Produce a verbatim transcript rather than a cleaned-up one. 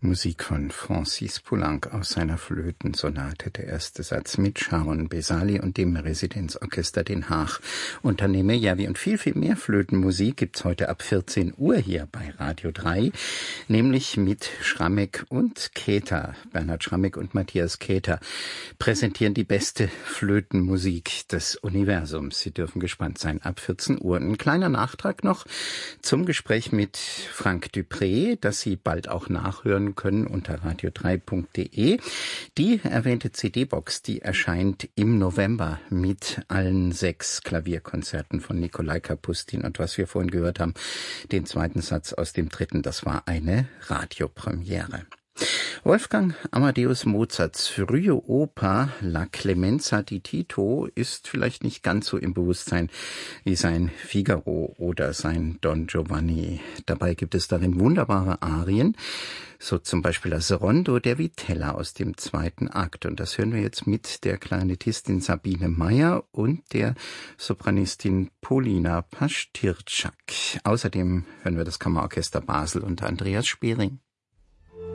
Musik von Francis Poulenc aus seiner Flötensonate, der erste Satz mit Sharon Besali und dem Residenzorchester Den Haag. Unternehme Javi und viel, viel mehr Flötenmusik gibt's heute ab vierzehn Uhr hier bei Radio drei, nämlich mit Schrammeck und Keter. Bernhard Schrammeck und Matthias Keter präsentieren die beste Flötenmusik des Universums. Sie dürfen gespannt sein, ab vierzehn Uhr. Ein kleiner Nachtrag noch zum Gespräch mit Frank Dupré, das Sie bald auch nachhören können unter radio drei punkt de. Die erwähnte C D-Box, die erscheint im November mit allen sechs Klavierkonzerten von Nikolai Kapustin. Und was wir vorhin gehört haben, den zweiten Satz aus dem dritten, das war eine Radiopremiere. Wolfgang Amadeus Mozarts frühe Oper La Clemenza di Tito ist vielleicht nicht ganz so im Bewusstsein wie sein Figaro oder sein Don Giovanni. Dabei gibt es darin wunderbare Arien, so zum Beispiel das Rondo der Vitella aus dem zweiten Akt. Und das hören wir jetzt mit der Klarinettistin Sabine Meyer und der Sopranistin Polina Pastyrczak. Außerdem hören wir das Kammerorchester Basel unter Andreas Spering.